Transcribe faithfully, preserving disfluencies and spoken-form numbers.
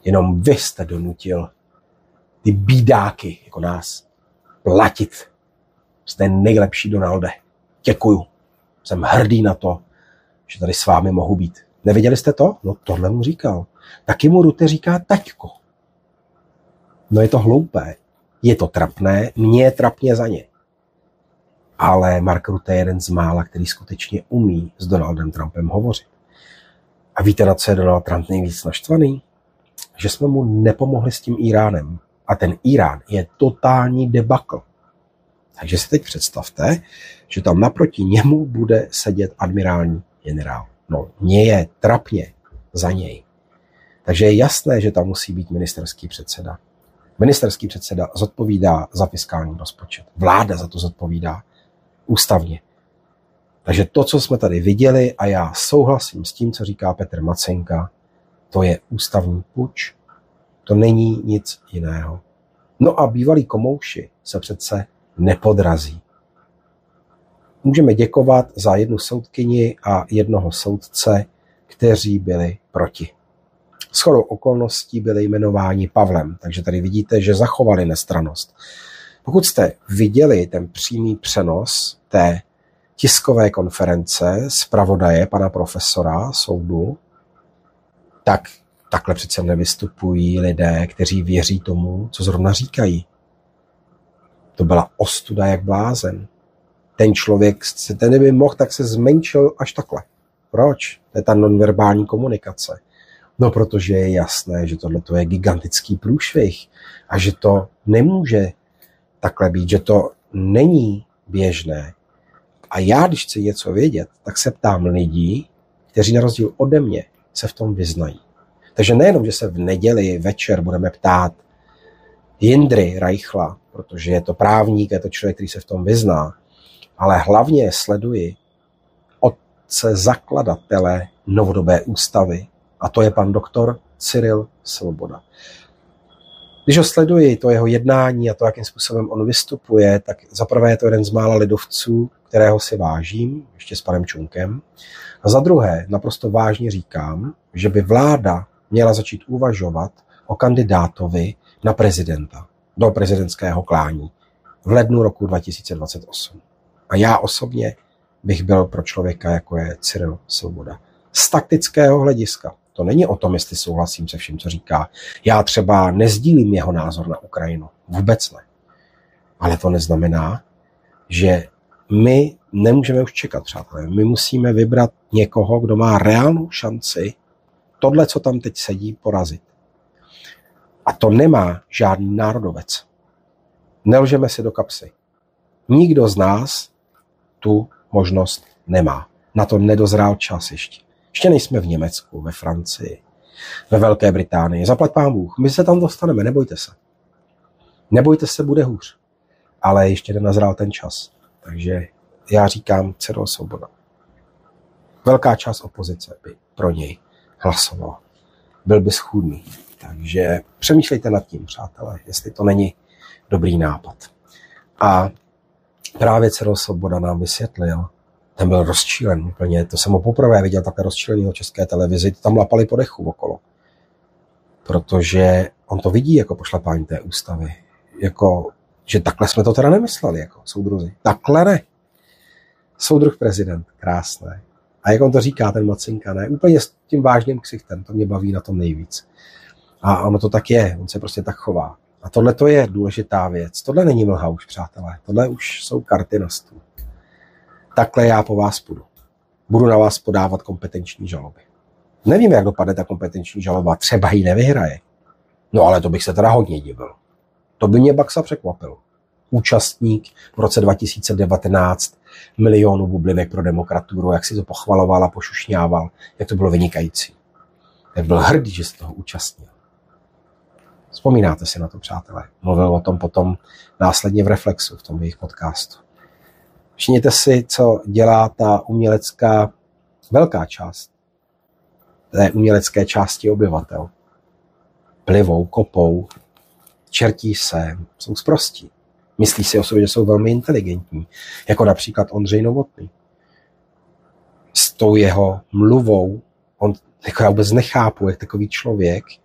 Jenom vy jste donutil ty bídáky jako nás platit. Jste nejlepší, Donalde. Děkuju. Jsem hrdý na to, že tady s vámi mohu být. Neviděli jste to? No tohle mu říkal. Taky mu Rutte říká taťko. No je to hloupé. Je to trapné. Mně je trapně za ně. Ale Mark Rutte je jeden z mála, který skutečně umí s Donaldem Trumpem hovořit. A víte, na co je Donald Trump nejvíc naštvaný? Že jsme mu nepomohli s tím Iránem. A ten Irán je totální debakl. Takže si teď představte, že tam naproti němu bude sedět admirální generál. No, mně je trapně za něj. Takže je jasné, že tam musí být ministerský předseda. Ministerský předseda zodpovídá za fiskální rozpočet. Vláda za to zodpovídá ústavně. Takže to, co jsme tady viděli, a já souhlasím s tím, co říká Petr Macenka, to je ústavní puč. To není nic jiného. No a bývalí komouši se přece nepodrazí. Můžeme děkovat za jednu soudkyni a jednoho soudce, kteří byli proti. Shodou okolností byli jmenováni Pavlem, takže tady vidíte, že zachovali nestrannost. Pokud jste viděli ten přímý přenos té tiskové konference zpravodaje pana profesora soudu, tak takhle přece nevystupují lidé, kteří věří tomu, co zrovna říkají. To byla ostuda jak blázen. Ten člověk, ten kdyby mohl, tak se zmenšil až takhle. Proč? To je ta nonverbální komunikace. No, protože je jasné, že tohle je gigantický průšvih a že to nemůže takhle být, že to není běžné. A já, když chci něco vědět, tak se ptám lidí, kteří na rozdíl ode mě se v tom vyznají. Takže nejenom, že se v neděli večer budeme ptát Jindry Reichla, protože je to právník, je to člověk, který se v tom vyzná, ale hlavně sleduji otce zakladatele novodobé ústavy, a to je pan doktor Cyril Svoboda. Když ho sleduji, to jeho jednání a to, jakým způsobem on vystupuje, tak zaprvé je to jeden z mála lidovců, kterého si vážím, ještě s panem Čunkem. A za druhé, naprosto vážně říkám, že by vláda měla začít uvažovat o kandidátovi na prezidenta, do prezidentského klání v lednu roku dva tisíce dvacet osm. A já osobně bych byl pro člověka, jako je Cyril Svoboda. Z taktického hlediska. To není o tom, jestli souhlasím se vším, co říká. Já třeba nezdílím jeho názor na Ukrajinu. Vůbec ne. Ale to neznamená, že my nemůžeme už čekat, přátelé. My musíme vybrat někoho, kdo má reálnou šanci tohle, co tam teď sedí, porazit. A to nemá žádný národovec. Nelžeme si do kapsy. Nikdo z nás tu možnost nemá. Na to nedozrál čas ještě. Ještě nejsme v Německu, ve Francii, ve Velké Británii. Zaplať pán Bůh. My se tam dostaneme, nebojte se. Nebojte se, bude hůř. Ale ještě nenazrál ten čas. Takže já říkám Cyril Svoboda. Velká část opozice by pro něj hlasovala. Byl by schůdný. Takže přemýšlejte nad tím, přátelé, jestli to není dobrý nápad. A právě Cyril Svoboda nám vysvětlil, ten byl rozčílen úplně, to jsem ho poprvé viděl takhle rozčílenýho České televizi, tam lapali po dechu okolo. Protože on to vidí jako pošlapání té ústavy. Jako, že takhle jsme to teda nemysleli, jako soudruzi. Takhle ne. Soudruh prezident, krásné. A jak on to říká, ten Macinka, ne? Úplně s tím vážným ksichtem, to mě baví na tom nejvíc. A ono to tak je, on se prostě tak chová. A tohle to je důležitá věc. Tohle není mlha už, přátelé. Tohle už jsou karty na stůl. Takhle já po vás půjdu. Budu na vás podávat kompetenční žaloby. Nevím, jak dopadne ta kompetenční žaloba. Třeba ji nevyhraje. No ale to bych se teda hodně divil. To by mě Baxa překvapil. Účastník v roce dva tisíce devatenáct milionů bublinek pro demokraturu, jak si to pochvaloval a pošušňával, jak to bylo vynikající. Jak byl hrdý, že se toho účastnil. Vzpomínáte si na to, přátelé. Mluvil o tom potom následně v Reflexu, v tom jejich podcastu. Všimněte si, co dělá ta umělecká velká část té umělecké části obyvatel. Plivou, kopou, čertí se, jsou sprostí. Myslí si o sobě, že jsou velmi inteligentní, jako například Ondřej Novotný. S tou jeho mluvou, on, jako já vůbec nechápu, jak takový člověk